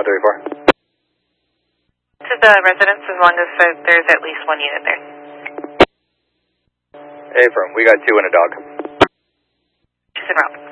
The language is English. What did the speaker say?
134. To the residence, as long as there's at least one unit there. Affirm, we got 2 and a dog. She's en route.